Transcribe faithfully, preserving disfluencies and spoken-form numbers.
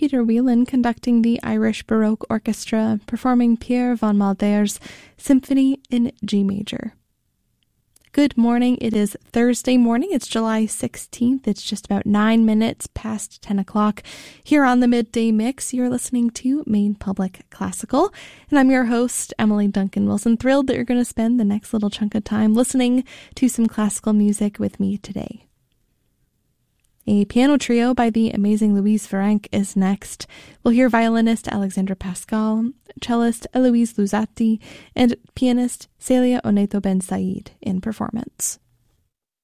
Peter Whelan conducting the Irish Baroque Orchestra, performing Pierre von Malder's Symphony in G major. Good morning. It is Thursday morning. It's July sixteenth. It's just about nine minutes past ten o'clock. Here on the Midday Mix, you're listening to Maine Public Classical. And I'm your host, Emily Duncan Wilson. Thrilled that you're going to spend the next little chunk of time listening to some classical music with me today. A piano trio by the amazing Louise Ferenc is next. We'll hear violinist Alexandra Pascal, cellist Eloise Luzzati, and pianist Celia Oneto Ben Said in performance.